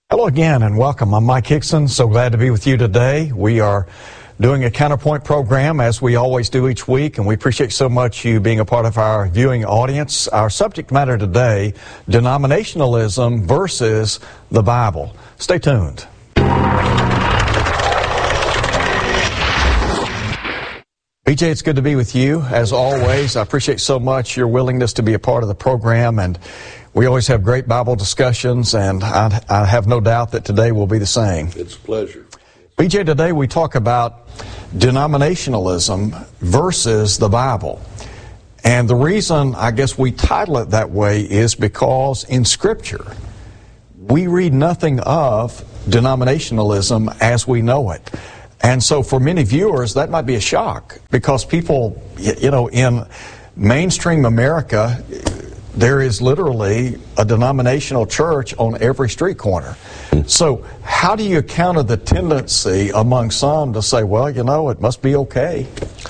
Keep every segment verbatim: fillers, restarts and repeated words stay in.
Hello again and welcome. I'm Mike Hickson. So glad to be with you today. We are doing a Counterpoint program as we always do each week, and we appreciate so much you being a part of our viewing audience. Our subject matter today, denominationalism versus the Bible. Stay tuned. B J, it's good to be with you as always. I appreciate so much your willingness to be a part of the program, and we always have great Bible discussions, and I, I have no doubt that today will be the same. It's a pleasure. B J, today we talk about denominationalism versus the Bible. And the reason I guess we title it that way is because in Scripture, we read nothing of denominationalism as we know it. And so for many viewers, that might be a shock because people, you know, in mainstream America, there is literally a denominational church on every street corner. So how do you counter the tendency among some to say, well, you know, it must be okay?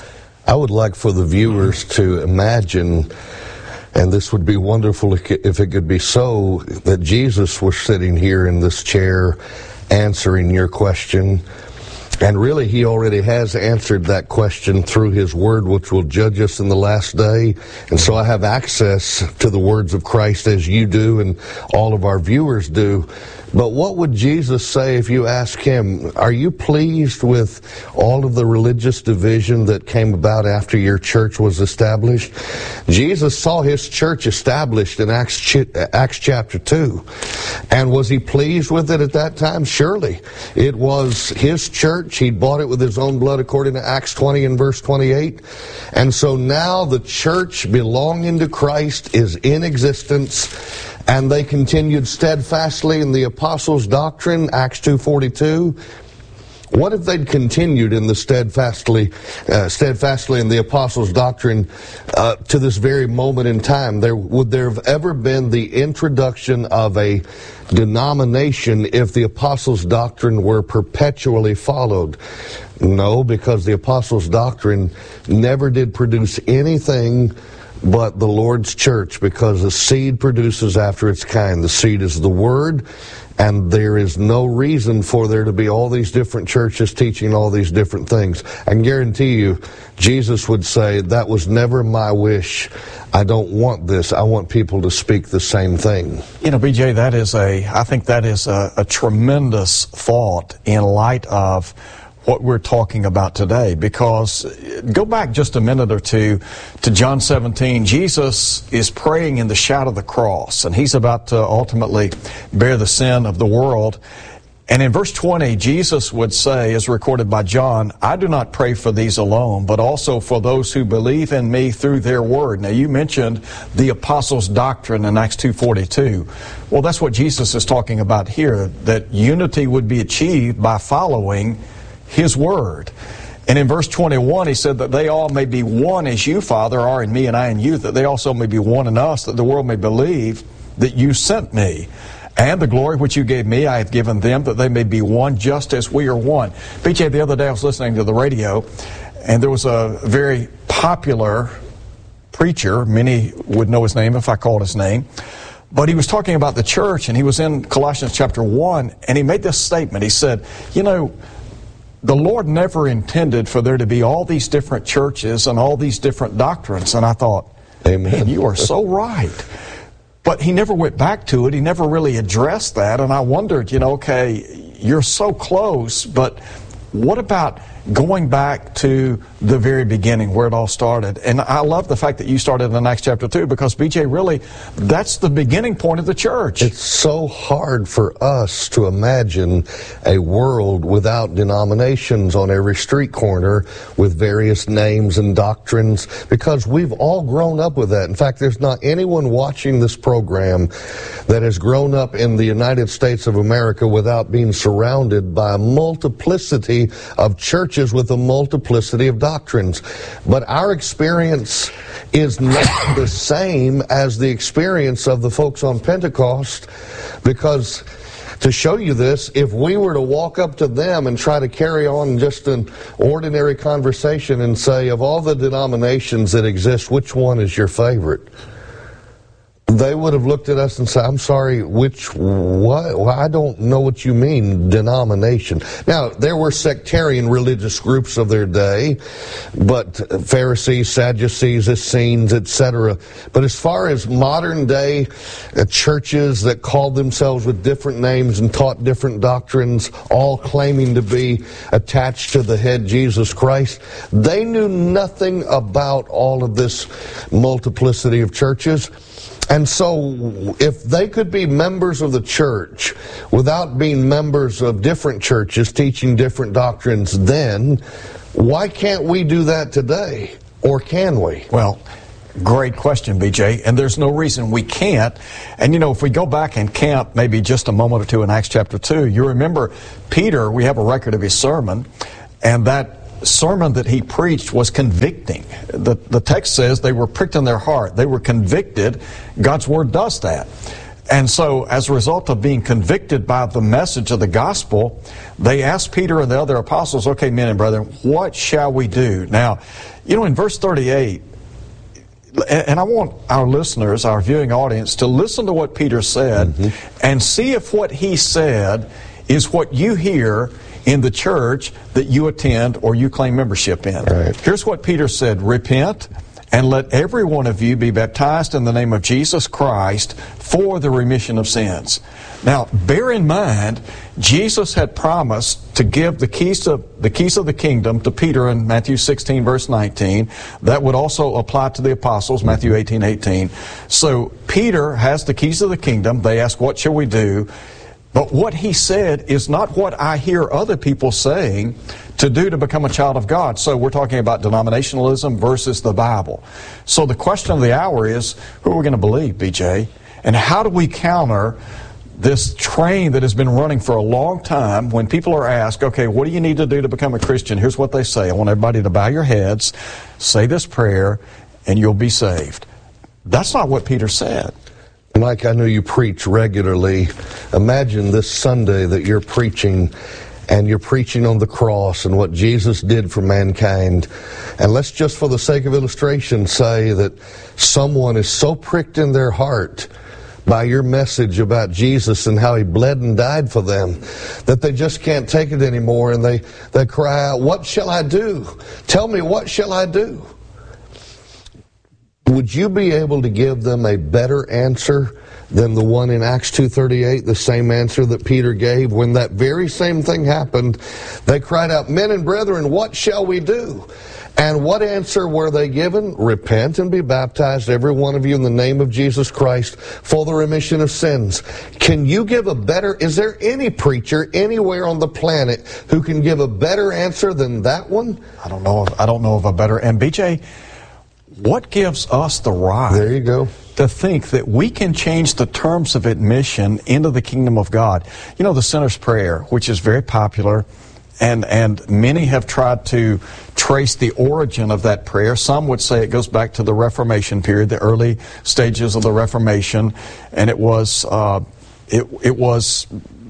I would like for the viewers to imagine, and this would be wonderful if it could be so, that Jesus was sitting here in this chair answering your question. And really, he already has answered that question through his word, which will judge us in the last day. And so I have access to the words of Christ as you do and all of our viewers do. But what would Jesus say if you ask him, are you pleased with all of the religious division that came about after your church was established? Jesus saw his church established in Acts, Acts chapter two. And was he pleased with it at that time? Surely. It was his church. He'd bought it with his own blood according to Acts twenty and verse twenty-eight. And so now the church belonging to Christ is in existence. And they continued steadfastly in the apostles' doctrine, Acts two forty-two. What if they'd continued in the steadfastly, uh, steadfastly in the apostles' doctrine uh, to this very moment in time? There would there have ever been the introduction of a denomination if the apostles' doctrine were perpetually followed? No, because the apostles' doctrine never did produce anything but the Lord's church, because the seed produces after its kind. The seed is the Word, and there is no reason for there to be all these different churches teaching all these different things. I can guarantee you, Jesus would say, that was never my wish. I don't want this. I want people to speak the same thing. You know, B J, that is a, I think that is a, a tremendous thought in light of what we're talking about today, because go back just a minute or two to John seventeen. Jesus is praying in the shadow of the cross, and he's about to ultimately bear the sin of the world. And in verse twenty, Jesus would say, as recorded by John, I do not pray for these alone, but also for those who believe in me through their word. Now, you mentioned the apostles' doctrine in Acts two forty-two. Well, that's what Jesus is talking about here, that unity would be achieved by following his word. And in verse twenty-one, he said that they all may be one as you, Father, are in me and I in you, that they also may be one in us, that the world may believe that you sent me. And the glory which you gave me, I have given them, that they may be one just as we are one. B J, the other day I was listening to the radio, and there was a very popular preacher. Many would know his name if I called his name. But he was talking about the church, and he was in Colossians chapter one, and he made this statement. He said, you know, the Lord never intended for there to be all these different churches and all these different doctrines. And I thought, Amen. Man, you are so right. But he never went back to it. He never really addressed that. And I wondered, you know, okay, you're so close, but what about going back to the very beginning where it all started? And I love the fact that you started in Acts chapter two, because, B J, really, that's the beginning point of the church. It's so hard for us to imagine a world without denominations on every street corner with various names and doctrines, because we've all grown up with that. In fact, there's not anyone watching this program that has grown up in the United States of America without being surrounded by a multiplicity of churches with a multiplicity of doctrines. But our experience is not the same as the experience of the folks on Pentecost, because to show you this, if we were to walk up to them and try to carry on just an ordinary conversation and say, of all the denominations that exist, which one is your favorite? they would have looked at us and said, I'm sorry, which, what? Well, I don't know what you mean, denomination. Now, there were sectarian religious groups of their day, but Pharisees, Sadducees, Essenes, et cetera. But as far as modern day uh, churches that called themselves with different names and taught different doctrines, all claiming to be attached to the head Jesus Christ, they knew nothing about all of this multiplicity of churches. And so if they could be members of the church without being members of different churches teaching different doctrines then, why can't we do that today? Or can we? Well, great question, B J, and there's no reason we can't. And you know, if we go back and camp maybe just a moment or two in Acts chapter two, you remember Peter, we have a record of his sermon, and that sermon that he preached was convicting. The, the text says they were pricked in their heart. They were convicted. God's Word does that. And so as a result of being convicted by the message of the gospel, they asked Peter and the other apostles, okay, men and brethren, what shall we do? Now, you know, in verse thirty-eight, and I want our listeners, our viewing audience, to listen to what Peter said mm-hmm. and see if what he said is what you hear in the church that you attend or you claim membership in. Right. Here's what Peter said, repent and let every one of you be baptized in the name of Jesus Christ for the remission of sins. Now, bear in mind, Jesus had promised to give the keys of the keys of the kingdom to Peter in Matthew sixteen, verse nineteen. That would also apply to the apostles, Matthew eighteen, eighteen. So Peter has the keys of the kingdom. They ask, what shall we do? But what he said is not what I hear other people saying to do to become a child of God. So we're talking about denominationalism versus the Bible. So the question of the hour is, who are we going to believe, B J? And how do we counter this train that has been running for a long time when people are asked, okay, what do you need to do to become a Christian? Here's what they say. I want everybody to bow your heads, say this prayer, and you'll be saved. That's not what Peter said. Mike, I know you preach regularly. Imagine this Sunday that you're preaching, and you're preaching on the cross and what Jesus did for mankind. And let's just, for the sake of illustration, say that someone is so pricked in their heart by your message about Jesus and how he bled and died for them that they just can't take it anymore, and they, they cry out, what shall I do? Tell me, what shall I do? Would you be able to give them a better answer than the one in Acts two thirty-eight, the same answer that Peter gave when that very same thing happened? They cried out, men and brethren, what shall we do? And what answer were they given? Repent and be baptized, every one of you, in the name of Jesus Christ for the remission of sins. Can you give a better, is there any preacher anywhere on the planet who can give a better answer than that one? I don't know. If, I don't know of a better. And B J, what gives us the right there you go. to think that we can change the terms of admission into the kingdom of God? You know, the sinner's prayer, which is very popular, and, and many have tried to trace the origin of that prayer. Some would say it goes back to the Reformation period, the early stages of the Reformation, and it was, uh, it, it was,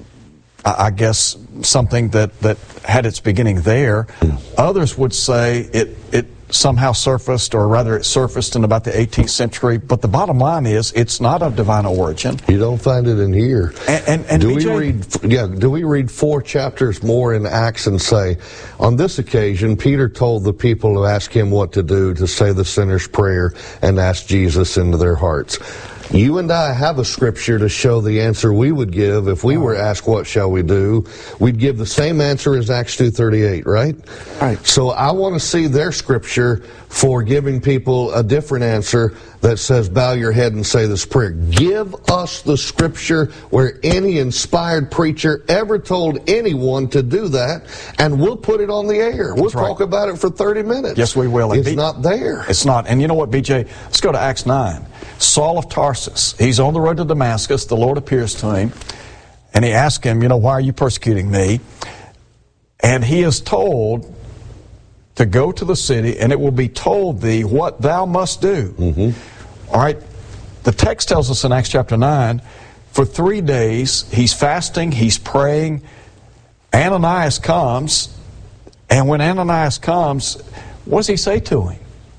I guess, something that, that had its beginning there. Others would say it, it somehow surfaced, or rather it surfaced in about the eighteenth century. But the bottom line is, it's not of divine origin. You don't find it in here. And, and, and do B J, we read? Yeah. Do we read four chapters more in Acts and say, on this occasion, Peter told the people to ask him what to do to say the sinner's prayer and ask Jesus into their hearts. You and I have a scripture to show the answer we would give if we were asked, what shall we do? We'd give the same answer as Acts two thirty-eight, right? Right. So I want to see their scripture for giving people a different answer that says, bow your head and say this prayer. Give us the scripture where any inspired preacher ever told anyone to do that, and we'll put it on the air. We'll That's right. talk about it for thirty minutes. Yes, we will. It's B- not there. It's not. And you know what, B J? Let's go to Acts nine. Saul of Tarsus, he's on the road to Damascus. The Lord appears to him, and he asks him, you know, why are you persecuting me? And he is told to go to the city, and it will be told thee what thou must do. Mm-hmm. All right. The text tells us in Acts chapter nine, for three days he's fasting, he's praying. Ananias comes, and when Ananias comes, what does he say to him?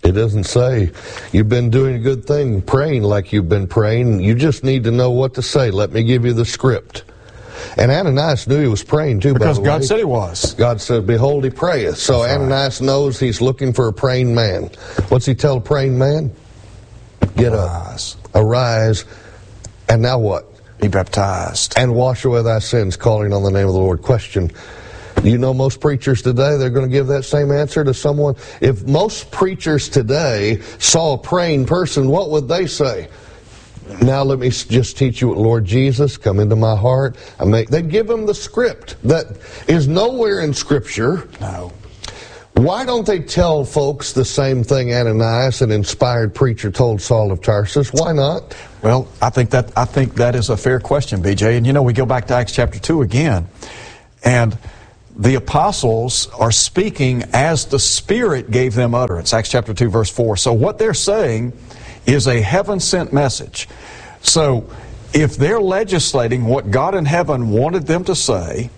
It doesn't say, you've been doing a good thing, praying like you've been praying. You just need to know what to say. Let me give you the script. And Ananias knew he was praying too, because by the God way. said he was. God said, behold, he prayeth. So That's Ananias right. knows he's looking for a praying man. What's he tell a praying man? Get Arise. up. Arise. And now what? Be baptized. And wash away thy sins, calling on the name of the Lord. Question. You know, most preachers today, they're going to give that same answer to someone. If most preachers today saw a praying person, what would they say? Now let me just teach you, Lord Jesus, come into my heart. I make. They give them the script that is nowhere in Scripture. No. Why don't they tell folks the same thing Ananias, an inspired preacher, told Saul of Tarsus? Why not? Well, I think that I think that is a fair question, B J. And you know, we go back to Acts chapter two again, and the apostles are speaking as the Spirit gave them utterance. Acts chapter two, verse four. So what they're saying is a heaven-sent message. So if they're legislating what God in heaven wanted them to say,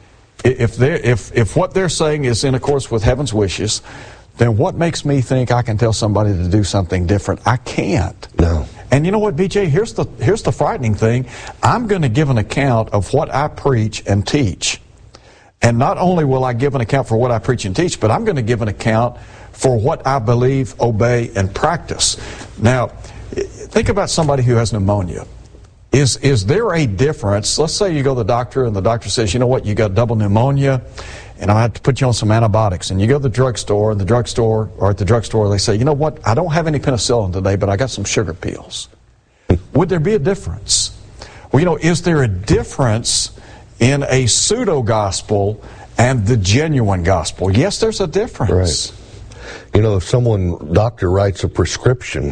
if they're if if what they're saying is in accordance with heaven's wishes, then what makes me think I can tell somebody to do something different? I can't. No. And you know what, B J? Here's the here's the frightening thing. I'm going to give an account of what I preach and teach. And not only will I give an account for what I preach and teach, but I'm going to give an account for what I believe, obey, and practice. Now, think about somebody who has pneumonia. Is is there a difference? Let's say you go to the doctor and the doctor says, you know what, you got double pneumonia and I have to put you on some antibiotics. And you go to the drugstore and the drugstore, or at the drugstore, they say, you know what, I don't have any penicillin today, but I got some sugar pills. Would there be a difference? Well, you know, is there a difference in a pseudo-gospel and the genuine gospel? Yes, there's a difference. Right. You know, if someone, doctor writes a prescription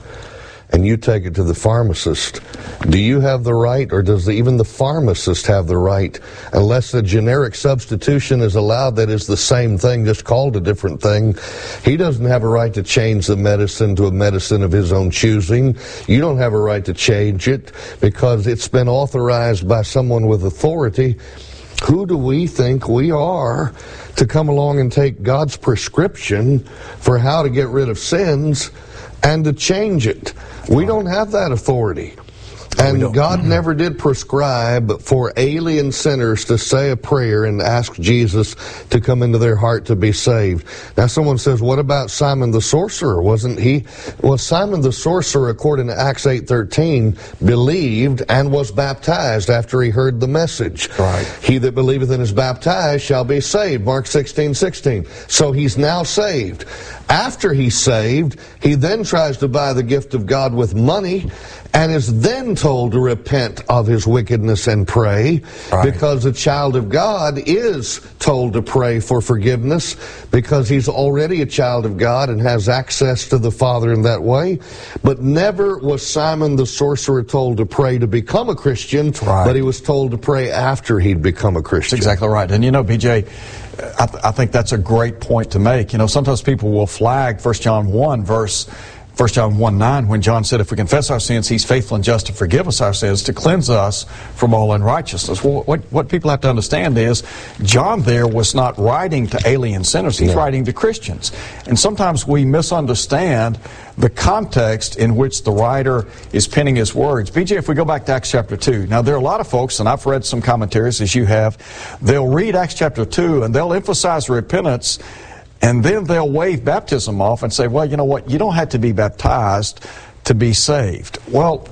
and you take it to the pharmacist, do you have the right, or does the, even the pharmacist have the right, unless the generic substitution is allowed that is the same thing, just called a different thing? He doesn't have a right to change the medicine to a medicine of his own choosing. You don't have a right to change it because it's been authorized by someone with authority. Who do we think we are to come along and take God's prescription for how to get rid of sins and to change it? We don't have that authority. And God never did prescribe for alien sinners to say a prayer and ask Jesus to come into their heart to be saved. Now someone says, what about Simon the sorcerer? Wasn't he? Well, Simon the sorcerer, according to Acts eight thirteen, believed and was baptized after he heard the message. Right. He that believeth and is baptized shall be saved. Mark sixteen sixteen. So he's now saved. After he's saved, he then tries to buy the gift of God with money and is then told to repent of his wickedness and pray, right, because a child of God is told to pray for forgiveness because he's already a child of God and has access to the Father in that way. But never was Simon the sorcerer told to pray to become a Christian, right, but he was told to pray after he'd become a Christian. That's exactly right. And you know, B J, I, th- I think that's a great point to make. You know, sometimes people will flag First John one verse First John one nine, when John said, if we confess our sins, he's faithful and just to forgive us our sins, to cleanse us from all unrighteousness. Well, what, what people have to understand is, John there was not writing to alien sinners, he's no. writing to Christians. And sometimes we misunderstand the context in which the writer is penning his words. B J, if we go back to Acts chapter two, now there are a lot of folks, and I've read some commentaries as you have, they'll read Acts chapter two and they'll emphasize repentance, and then they'll wave baptism off and say, well, you know what, you don't have to be baptized to be saved. Well,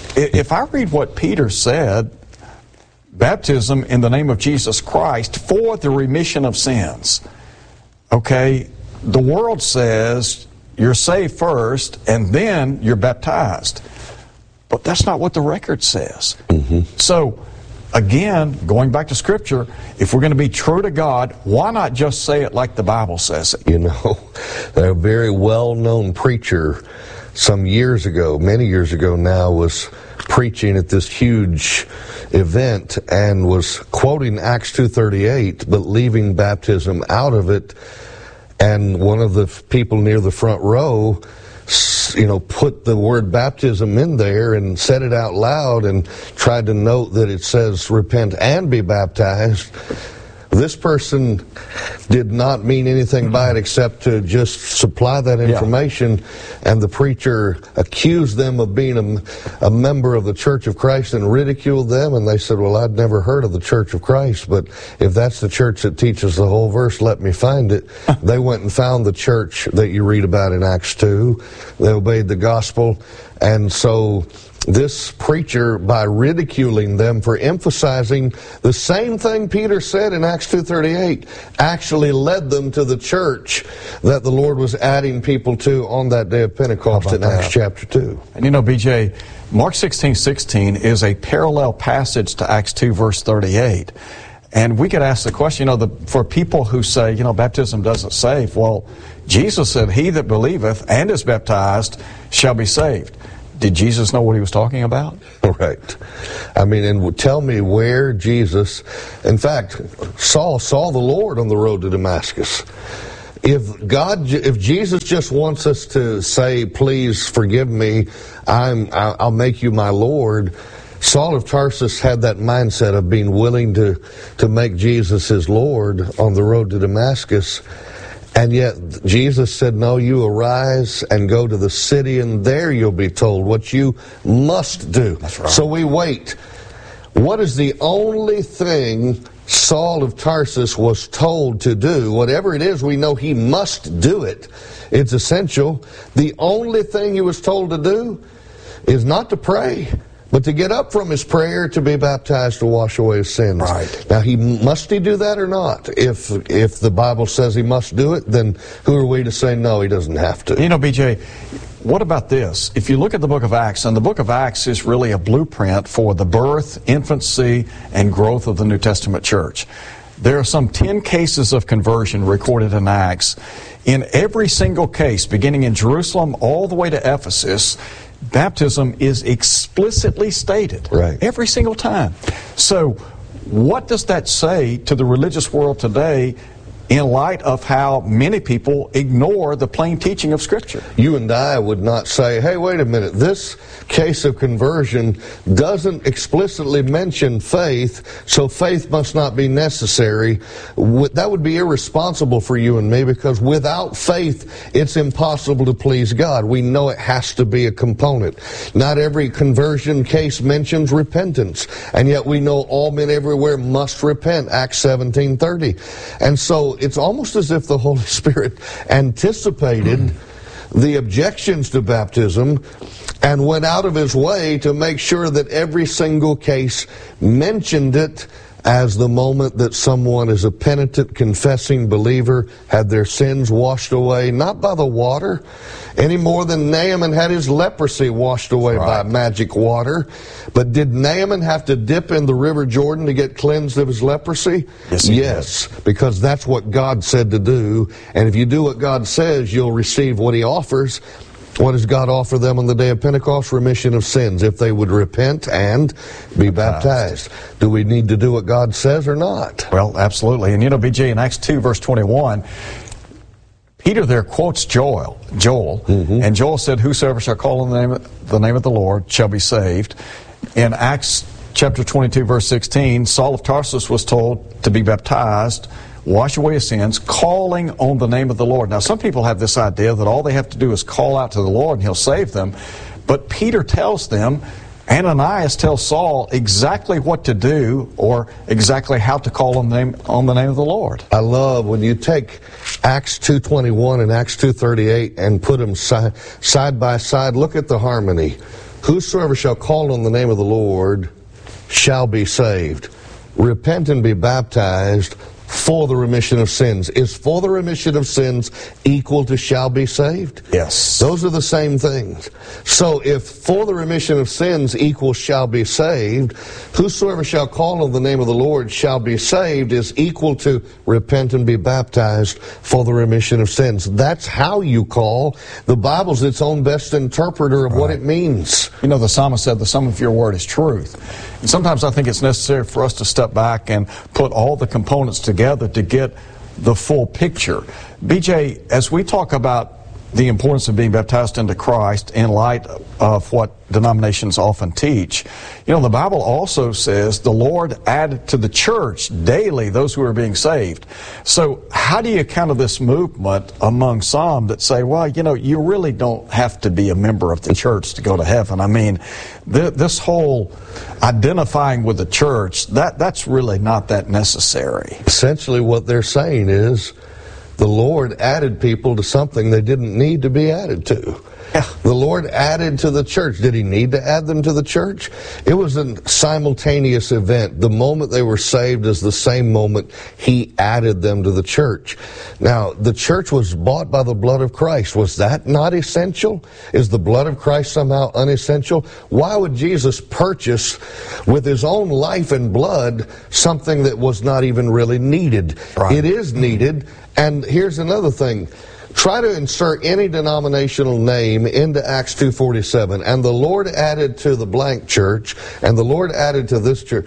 if I read what Peter said, baptism in the name of Jesus Christ for the remission of sins. Okay, the world says you're saved first and then you're baptized. But that's not what the record says. Mm-hmm. So, again, going back to Scripture, if we're going to be true to God, why not just say it like the Bible says it? You know, a very well-known preacher some years ago, many years ago now, was preaching at this huge event and was quoting Acts two thirty-eight, but leaving baptism out of it. And one of the people near the front row, you know, put the word baptism in there and said it out loud and tried to note that it says repent and be baptized. This person did not mean anything by it except to just supply that information, yeah. and the preacher accused them of being a, a member of the Church of Christ and ridiculed them, and they said, well, I'd never heard of the Church of Christ, but if that's the church that teaches the whole verse, let me find it. They went and found the church that you read about in Acts two. They obeyed the gospel, and so this preacher, by ridiculing them for emphasizing the same thing Peter said in Acts two thirty-eight, actually led them to the church that the Lord was adding people to on that day of Pentecost in Acts chapter two. And you know, B J, Mark sixteen sixteen is a parallel passage to Acts two verse thirty-eight. And we could ask the question, you know, the, for people who say, you know, baptism doesn't save, well, Jesus said, he that believeth and is baptized shall be saved. Did Jesus know what he was talking about? Right. I mean, and tell me where Jesus, in fact, Saul saw the Lord on the road to Damascus. If God, if Jesus just wants us to say, please forgive me, I'm, I'll make you my Lord, Saul of Tarsus had that mindset of being willing to, to make Jesus his Lord on the road to Damascus. And yet Jesus said, no, you arise and go to the city, and there you'll be told what you must do. That's right. So we wait. What is the only thing Saul of Tarsus was told to do? Whatever it is, we know he must do it. It's essential. The only thing he was told to do is not to pray, but to get up from his prayer to be baptized to wash away his sins. Right. Now, he must he do that or not? If if the Bible says he must do it, then who are we to say no, he doesn't have to? You know, B J, what about this? If you look at the book of Acts, and the book of Acts is really a blueprint for the birth, infancy, and growth of the New Testament church. There are some ten cases of conversion recorded in Acts. In every single case, beginning in Jerusalem all the way to Ephesus, baptism is explicitly stated. Right. Every single time. So what does that say to the religious world today in light of how many people ignore the plain teaching of Scripture? You and I would not say, hey, wait a minute, this case of conversion doesn't explicitly mention faith, so faith must not be necessary. That would be irresponsible for you and me, because without faith, it's impossible to please God. We know it has to be a component. Not every conversion case mentions repentance, and yet we know all men everywhere must repent, Acts seventeen thirty. And so it's almost as if the Holy Spirit anticipated the objections to baptism and went out of his way to make sure that every single case mentioned it as the moment that someone is a penitent, confessing believer, had their sins washed away, not by the water, any more than Naaman had his leprosy washed away right. by magic water. But did Naaman have to dip in the River Jordan to get cleansed of his leprosy? Yes, yes, because that's what God said to do. And if you do what God says, you'll receive what he offers. What does God offer them on the day of Pentecost? Remission of sins, if they would repent and be baptized. baptized. Do we need to do what God says or not? Well, absolutely. And you know, B J, in Acts two, verse twenty-one, Peter there quotes Joel, Joel, mm-hmm. and Joel said, whosoever shall call on the name, of, the name of the Lord shall be saved. In Acts chapter twenty-two, verse sixteen, Saul of Tarsus was told to be baptized, wash away his sins, calling on the name of the Lord. Now, some people have this idea that all they have to do is call out to the Lord and he'll save them. But Peter tells them, Ananias tells Saul exactly what to do or exactly how to call on the name, on the name of the Lord. I love when you take Acts two twenty-one and Acts two thirty-eight and put them side, side by side. Look at the harmony. Whosoever shall call on the name of the Lord shall be saved. Repent and be baptized for the remission of sins. Is for the remission of sins equal to shall be saved? Yes. Those are the same things. So if for the remission of sins equals shall be saved, whosoever shall call on the name of the Lord shall be saved is equal to repent and be baptized for the remission of sins. That's how you call. The Bible's its own best interpreter of right. what it means. You know, the psalmist said, the sum of your word is truth. And sometimes I think it's necessary for us to step back and put all the components together to get the full picture. B J, as we talk about the importance of being baptized into Christ in light of what denominations often teach. You know, the Bible also says the Lord added to the church daily those who are being saved. So how do you counter this movement among some that say, well, you know, you really don't have to be a member of the church to go to heaven? I mean, th- this whole identifying with the church, that that's really not that necessary. Essentially what they're saying is the Lord added people to something they didn't need to be added to. Yeah. The Lord added to the church. Did he need to add them to the church? It was a simultaneous event. The moment they were saved is the same moment he added them to the church. Now, the church was bought by the blood of Christ. Was that not essential? Is the blood of Christ somehow unessential? Why would Jesus purchase with his own life and blood something that was not even really needed? Right. It is needed. And here's another thing. Try to insert any denominational name into Acts two forty-seven, and the Lord added to the blank church, and the Lord added to this church,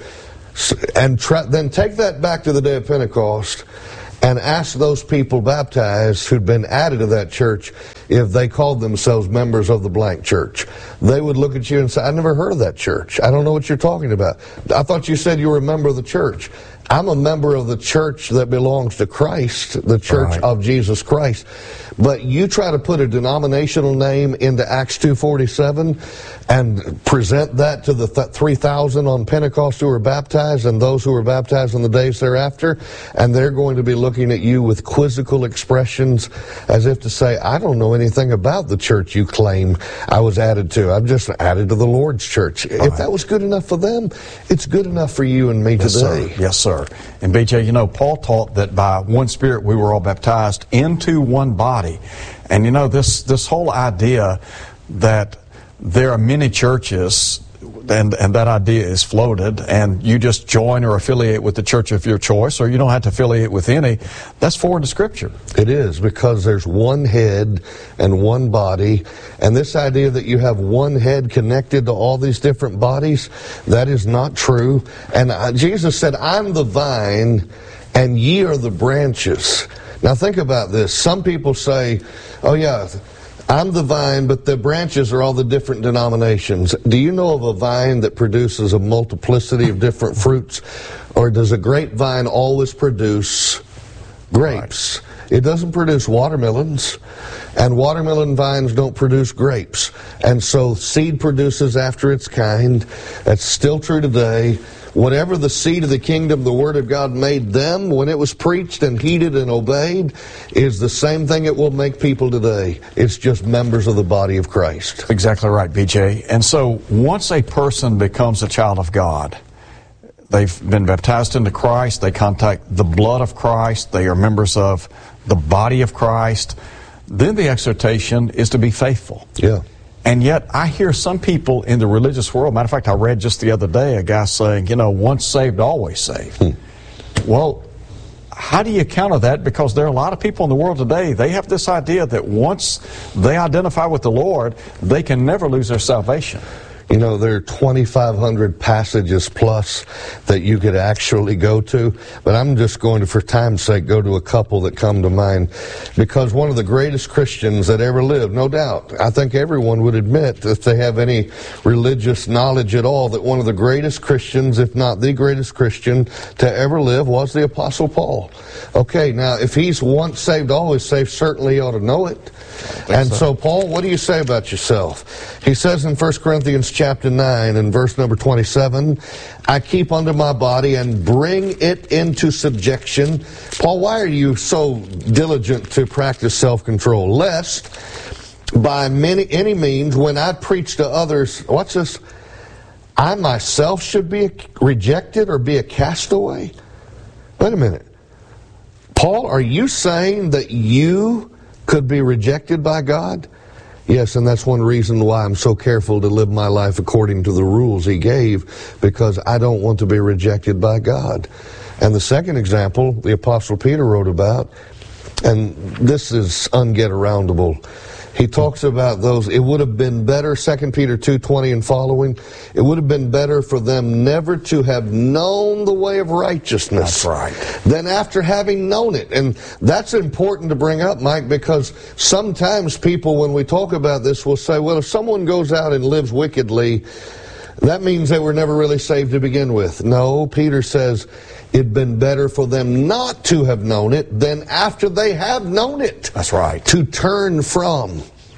and try, then take that back to the day of Pentecost and ask those people baptized who'd been added to that church if they called themselves members of the blank church. They would look at you and say, I never heard of that church. I don't know what you're talking about. I thought you said you were a member of the church. I'm a member of the church that belongs to Christ, the church right. of Jesus Christ. But you try to put a denominational name into Acts two forty-seven and present that to the th- three thousand on Pentecost who were baptized and those who were baptized in the days thereafter, and they're going to be looking at you with quizzical expressions as if to say, I don't know anything about the church you claim I was added to. I'm just added to the Lord's church. Right. If that was good enough for them, it's good enough for you and me yes, today. Sir. Yes, sir. And B J, you know, Paul taught that by one Spirit we were all baptized into one body. And you know, this, this whole idea that there are many churches, and, and that idea is floated, and you just join or affiliate with the church of your choice, or you don't have to affiliate with any, that's foreign to Scripture. It is, because there's one head and one body, and this idea that you have one head connected to all these different bodies, that is not true. And uh, Jesus said, I'm the vine, and ye are the branches. Now think about this. Some people say, oh yeah, I'm the vine, but the branches are all the different denominations. Do you know of a vine that produces a multiplicity of different fruits? Or does a grapevine always produce grapes? Right. It doesn't produce watermelons, and watermelon vines don't produce grapes. And so seed produces after its kind. That's still true today. Whatever the seed of the kingdom, the Word of God made them when it was preached and heeded and obeyed, is the same thing it will make people today. It's just members of the body of Christ. Exactly right, B J. And so once a person becomes a child of God, they've been baptized into Christ, they contact the blood of Christ, they are members of the body of Christ, then the exhortation is to be faithful. Yeah. And yet, I hear some people in the religious world, matter of fact, I read just the other day a guy saying, you know, once saved, always saved. Hmm. Well, how do you counter that? Because there are a lot of people in the world today, they have this idea that once they identify with the Lord, they can never lose their salvation. You know, there are twenty-five hundred passages plus that you could actually go to, but I'm just going to, for time's sake, go to a couple that come to mind. Because one of the greatest Christians that ever lived, no doubt, I think everyone would admit, if they have any religious knowledge at all, that one of the greatest Christians, if not the greatest Christian to ever live, was the Apostle Paul. Okay, now, if he's once saved, always saved, certainly ought to know it. And so. so, Paul, what do you say about yourself? He says in First Corinthians chapter nine and verse number twenty-seven, I keep under my body and bring it into subjection. Paul, why are you so diligent to practice self-control? Lest by many any means, when I preach to others, what's this? I myself should be rejected or be a castaway? Wait a minute. Paul, are you saying that you could be rejected by God? Yes, and that's one reason why I'm so careful to live my life according to the rules he gave, because I don't want to be rejected by God. And the second example, the Apostle Peter wrote about, and this is unget-aroundable. He talks about those. It would have been better, Second Peter two twenty and following, it would have been better for them never to have known the way of righteousness. That's right. Than after having known it. And that's important to bring up, Mike, because sometimes people, when we talk about this, will say, well, if someone goes out and lives wickedly, that means they were never really saved to begin with. No, Peter says it'd been better for them not to have known it than after they have known it. That's right. To turn from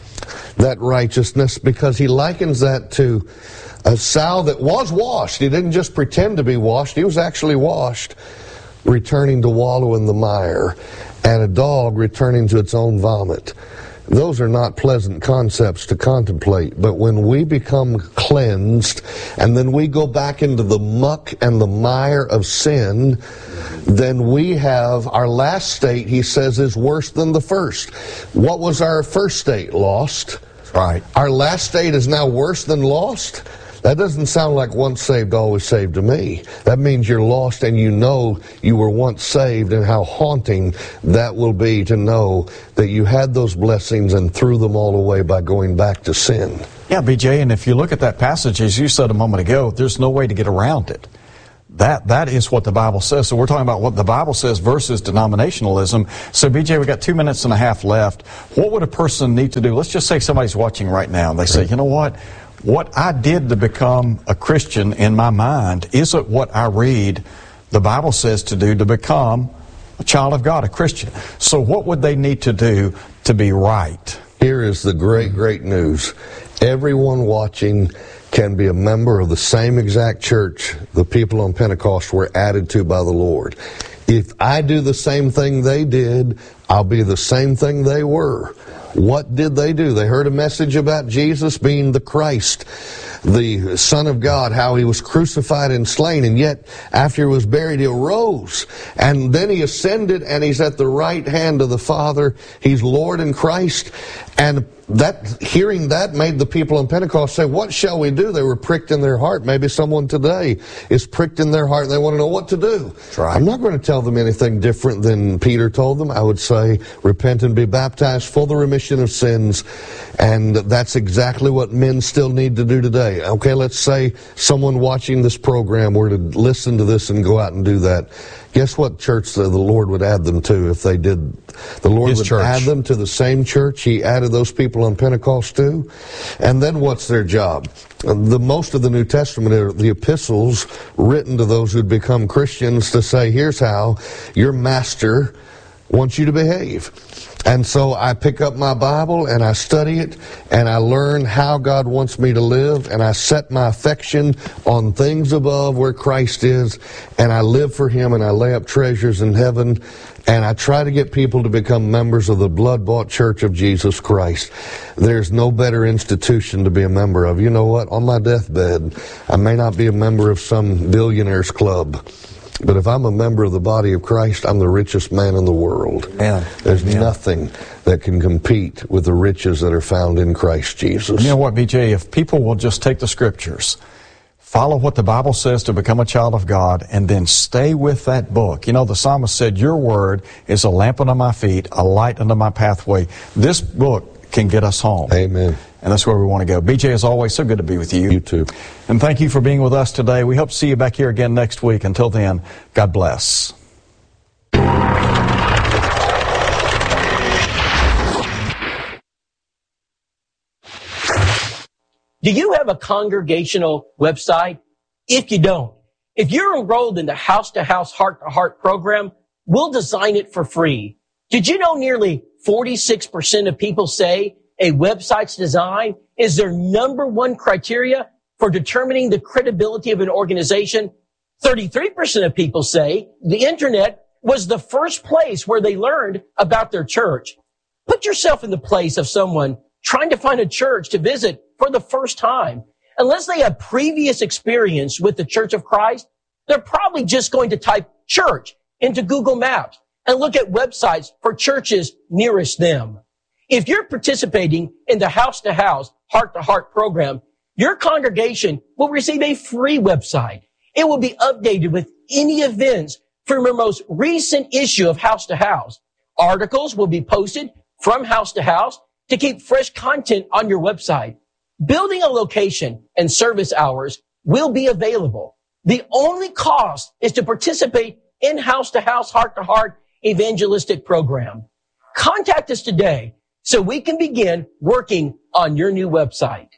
that righteousness, because he likens that to a sow that was washed. He didn't just pretend to be washed. He was actually washed, returning to wallow in the mire, and a dog returning to its own vomit. Those are not pleasant concepts to contemplate, but when we become cleansed and then we go back into the muck and the mire of sin, then we have our last state, he says, is worse than the first. What was our first state? Lost. Right. Our last state is now worse than lost? That doesn't sound like once saved, always saved to me. That means you're lost and you know you were once saved, and how haunting that will be to know that you had those blessings and threw them all away by going back to sin. Yeah, B J, and if you look at that passage, as you said a moment ago, there's no way to get around it. That That is what the Bible says. So we're talking about what the Bible says versus denominationalism. So, B J, we've got two minutes and a half left. What would a person need to do? Let's just say somebody's watching right now, and they say, you know what? What I did to become a Christian in my mind isn't what I read the Bible says to do to become a child of God, a Christian. So what would they need to do to be right? Here is the great, great news. Everyone watching can be a member of the same exact church the people on Pentecost were added to by the Lord. If I do the same thing they did, I'll be the same thing they were. What did they do? They heard a message about Jesus being the Christ, the Son of God, how he was crucified and slain, and yet after he was buried, he arose. And then he ascended, and he's at the right hand of the Father. He's Lord and Christ. And that hearing that made the people on Pentecost say, what shall we do? They were pricked in their heart. Maybe someone today is pricked in their heart and they want to know what to do. Right. I'm not going to tell them anything different than Peter told them. I would say, repent and be baptized for the remission of sins. And that's exactly what men still need to do today. Okay, let's say someone watching this program were to listen to this and go out and do that. Guess what church the Lord would add them to if they did? The Lord His would church. add them to the same church He added those people on Pentecost to. And then what's their job? The most of the New Testament are the epistles written to those who'd become Christians to say, here's how your master wants you to behave. And so I pick up my Bible and I study it and I learn how God wants me to live, and I set my affection on things above where Christ is, and I live for Him, and I lay up treasures in heaven, and I try to get people to become members of the blood-bought church of Jesus Christ. There's no better institution to be a member of. You know what? On my deathbed, I may not be a member of some billionaires club, but if I'm a member of the body of Christ, I'm the richest man in the world. Yeah. There's Yeah. nothing that can compete with the riches that are found in Christ Jesus. You know what, B J? If people will just take the Scriptures, follow what the Bible says to become a child of God, and then stay with that book. You know, the psalmist said, your word is a lamp unto my feet, a light unto my pathway. This book can get us home. Amen. And that's where we want to go. B J, as always, so good to be with you. You too. And thank you for being with us today. We hope to see you back here again next week. Until then, God bless. Do you have a congregational website? If you don't, if you're enrolled in the House to House, Heart to Heart program, we'll design it for free. Did you know nearly forty-six percent of people say a website's design is their number one criteria for determining the credibility of an organization? thirty-three percent of people say the internet was the first place where they learned about their church. Put yourself in the place of someone trying to find a church to visit for the first time. Unless they have previous experience with the Church of Christ, they're probably just going to type church into Google Maps and look at websites for churches nearest them. If you're participating in the House to House, Heart to Heart program, your congregation will receive a free website. It will be updated with any events from your most recent issue of House to House. Articles will be posted from House to House, to keep fresh content on your website. Building a location and service hours will be available. The only cost is to participate in house-to-house, heart-to-heart evangelistic program. Contact us today so we can begin working on your new website.